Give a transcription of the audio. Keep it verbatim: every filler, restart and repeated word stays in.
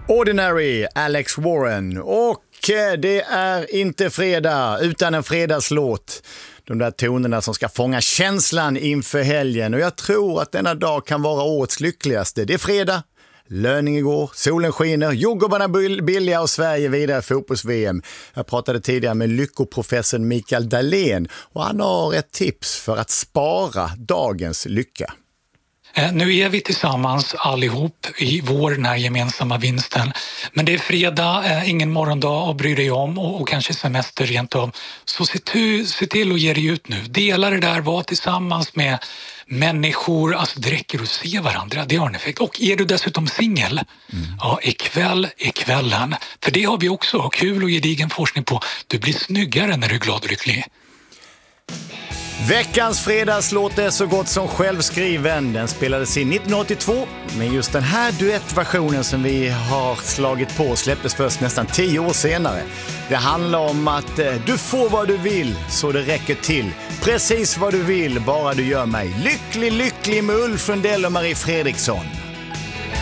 Ordinary, Alex Warren. Och det är inte fredag utan en fredagslåt. De där tonerna som ska fånga känslan inför helgen. Och jag tror att denna dag kan vara årets lyckligaste. Det är fredag, löning igår, solen skiner, jordgubbarna billiga och Sverige vidare i fotbolls-V M. Jag pratade tidigare med lyckoprofessorn Mikael Dahlén och han har ett tips för att spara dagens lycka. Nu är vi tillsammans allihop i vår den här gemensamma vinsten. Men det är fredag, eh, ingen morgondag att bry dig om och, och kanske semester rent av. Så se, tu, se till att ge dig ut nu. Dela det där, var tillsammans med människor. Alltså det räcker att se varandra, det har en effekt. Och är du dessutom singel, mm. ja, ikväll är kvällen. För det har vi också kul och gedigen forskning på. Du blir snyggare när du är glad och lycklig. Veckans fredagslåt är så gott som självskriven. Den spelades in nittonhundraåttiotvå, men just den här duettversionen som vi har slagit på släpptes först nästan tio år senare. Det handlar om att eh, du får vad du vill så det räcker till. Precis vad du vill, bara du gör mig lycklig, lycklig med Ulf Lundell och Marie Fredriksson.